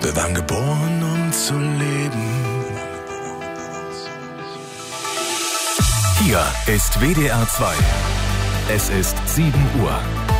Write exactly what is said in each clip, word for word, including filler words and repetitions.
Wir waren geboren, um zu leben. Hier ist W D R zwei. Es ist sieben Uhr.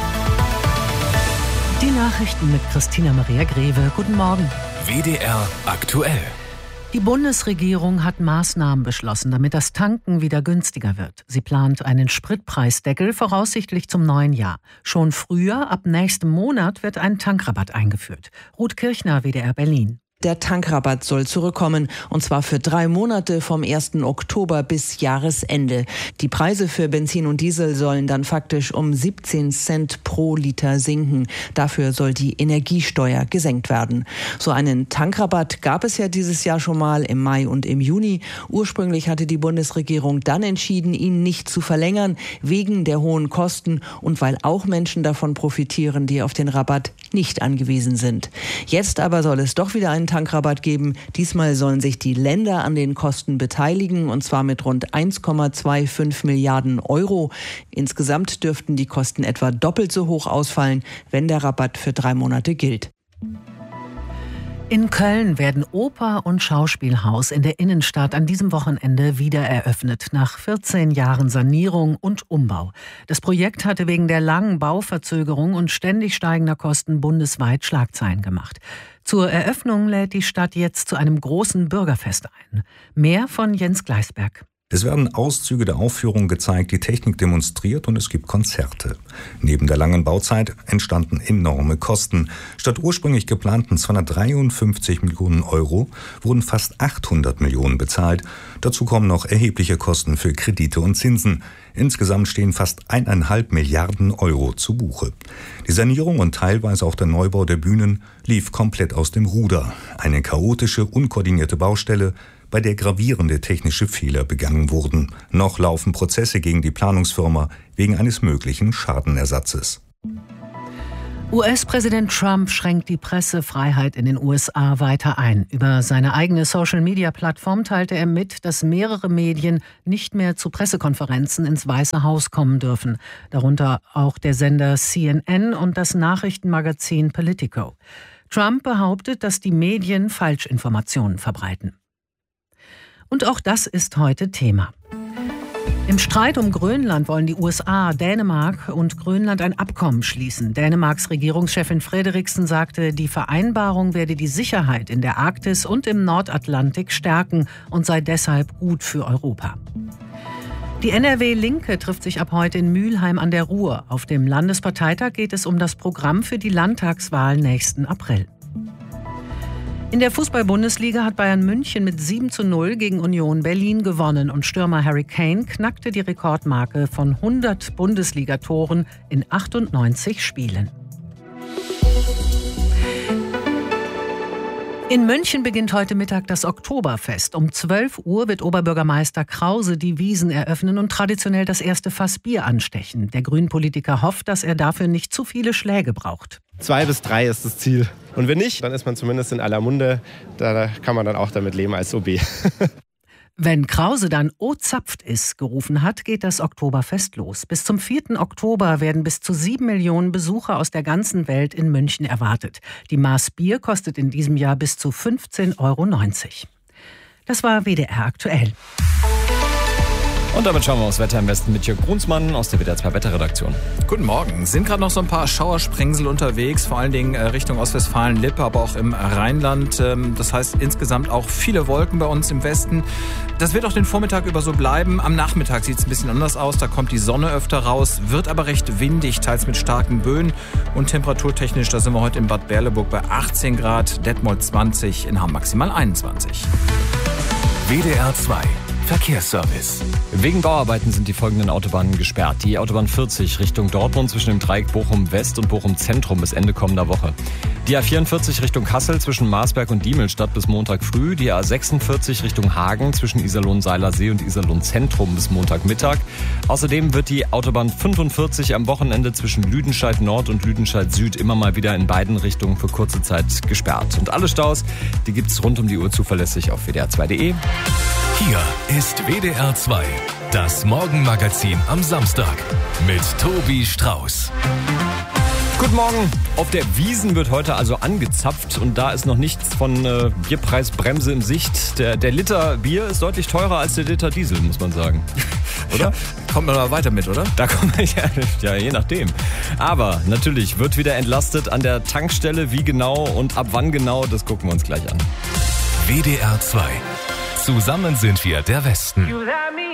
Die Nachrichten mit Christina Maria Greve. Guten Morgen. W D R aktuell. Die Bundesregierung hat Maßnahmen beschlossen, damit das Tanken wieder günstiger wird. Sie plant einen Spritpreisdeckel voraussichtlich zum neuen Jahr. Schon früher, ab nächstem Monat, wird ein Tankrabatt eingeführt. Ruth Kirchner, W D R Berlin. Der Tankrabatt soll zurückkommen, und zwar für drei Monate vom ersten Oktober bis Jahresende. Die Preise für Benzin und Diesel sollen dann faktisch um siebzehn Cent pro Liter sinken. Dafür soll die Energiesteuer gesenkt werden. So einen Tankrabatt gab es ja dieses Jahr schon mal im Mai und im Juni. Ursprünglich hatte die Bundesregierung dann entschieden, ihn nicht zu verlängern, wegen der hohen Kosten und weil auch Menschen davon profitieren, die auf den Rabatt nicht angewiesen sind. Jetzt aber soll es doch wieder einen Tankrabatt geben. Diesmal sollen sich die Länder an den Kosten beteiligen, und zwar mit rund eins Komma fünfundzwanzig Milliarden Euro. Insgesamt dürften die Kosten etwa doppelt so hoch ausfallen, wenn der Rabatt für drei Monate gilt. In Köln werden Oper und Schauspielhaus in der Innenstadt an diesem Wochenende wieder eröffnet, nach vierzehn Jahren Sanierung und Umbau. Das Projekt hatte wegen der langen Bauverzögerung und ständig steigender Kosten bundesweit Schlagzeilen gemacht. Zur Eröffnung lädt die Stadt jetzt zu einem großen Bürgerfest ein. Mehr von Jens Gleisberg. Es werden Auszüge der Aufführung gezeigt, die Technik demonstriert, und es gibt Konzerte. Neben der langen Bauzeit entstanden enorme Kosten. Statt ursprünglich geplanten zweihundertdreiundfünfzig Millionen Euro wurden fast achthundert Millionen bezahlt. Dazu kommen noch erhebliche Kosten für Kredite und Zinsen. Insgesamt stehen fast eineinhalb Milliarden Euro zu Buche. Die Sanierung und teilweise auch der Neubau der Bühnen lief komplett aus dem Ruder. Eine chaotische, unkoordinierte Baustelle, bei der gravierende technische Fehler begangen wurden. Noch laufen Prozesse gegen die Planungsfirma wegen eines möglichen Schadenersatzes. U S-Präsident Trump schränkt die Pressefreiheit in den U S A weiter ein. Über seine eigene Social-Media-Plattform teilte er mit, dass mehrere Medien nicht mehr zu Pressekonferenzen ins Weiße Haus kommen dürfen. Darunter auch der Sender C N N und das Nachrichtenmagazin Politico. Trump behauptet, dass die Medien Falschinformationen verbreiten. Und auch das ist heute Thema. Im Streit um Grönland wollen die U S A, Dänemark und Grönland ein Abkommen schließen. Dänemarks Regierungschefin Frederiksen sagte, die Vereinbarung werde die Sicherheit in der Arktis und im Nordatlantik stärken und sei deshalb gut für Europa. Die N R W-Linke trifft sich ab heute in Mülheim an der Ruhr. Auf dem Landesparteitag geht es um das Programm für die Landtagswahl nächsten April. In der Fußball-Bundesliga hat Bayern München mit sieben zu null gegen Union Berlin gewonnen und Stürmer Harry Kane knackte die Rekordmarke von hundert Bundesligatoren in achtundneunzig Spielen. In München beginnt heute Mittag das Oktoberfest. Um zwölf Uhr wird Oberbürgermeister Krause die Wiesn eröffnen und traditionell das erste Fass Bier anstechen. Der Grünpolitiker hofft, dass er dafür nicht zu viele Schläge braucht. Zwei bis drei ist das Ziel. Und wenn nicht, dann ist man zumindest in aller Munde. Da kann man dann auch damit leben als O B. Wenn Krause dann O zapft ist gerufen hat, geht das Oktoberfest los. Bis zum vierten Oktober werden bis zu sieben Millionen Besucher aus der ganzen Welt in München erwartet. Die Maß Bier kostet in diesem Jahr bis zu fünfzehn Euro neunzig. Das war W D R aktuell. Und damit schauen wir aufs Wetter am besten mit Jörg Brunsmann aus der W D R zwei Wetterredaktion. Guten Morgen. Sind gerade noch so ein paar Schauersprengsel unterwegs, vor allen Dingen Richtung Ostwestfalen-Lippe, aber auch im Rheinland. Das heißt insgesamt auch viele Wolken bei uns im Westen. Das wird auch den Vormittag über so bleiben. Am Nachmittag sieht es ein bisschen anders aus. Da kommt die Sonne öfter raus, wird aber recht windig, teils mit starken Böen. Und temperaturtechnisch, da sind wir heute in Bad Berleburg bei achtzehn Grad, Detmold zwanzig, in Hamm maximal einundzwanzig. W D R zwei Verkehrsservice. Wegen Bauarbeiten sind die folgenden Autobahnen gesperrt. Die Autobahn vierzig Richtung Dortmund zwischen dem Dreieck Bochum West und Bochum Zentrum bis Ende kommender Woche. Die A vierundvierzig Richtung Kassel zwischen Marsberg und Diemelstadt bis Montag früh. Die A sechsundvierzig Richtung Hagen zwischen Iserlohn-Seilersee und Iserlohn-Zentrum bis Montagmittag. Außerdem wird die Autobahn fünfundvierzig am Wochenende zwischen Lüdenscheid Nord und Lüdenscheid Süd immer mal wieder in beiden Richtungen für kurze Zeit gesperrt. Und alle Staus, die gibt's rund um die Uhr zuverlässig auf w d r zwei punkt d e. Hier ist W D R zwei, das Morgenmagazin am Samstag mit Tobi Strauß. Guten Morgen. Auf der Wiesn wird heute also angezapft und da ist noch nichts von äh, Bierpreisbremse in Sicht. Der, der Liter Bier ist deutlich teurer als der Liter Diesel, muss man sagen. Oder? Ja, kommt man aber weiter mit, oder? Da kommt man ja, ja, je nachdem. Aber natürlich wird wieder entlastet an der Tankstelle. Wie genau und ab wann genau, das gucken wir uns gleich an. W D R zwei. Zusammen sind wir der Westen. You let me